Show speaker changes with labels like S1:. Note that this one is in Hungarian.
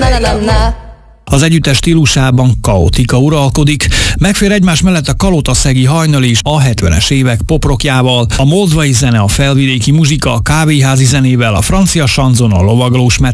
S1: Az együttes stílusában kaotika uralkodik, megfér egymás mellett a kalotaszegi hajnal is a 70-es évek poprokjával, a moldvai zene, a felvidéki muzsika, a kávéházi zenével, a francia sanzon, a lovagolós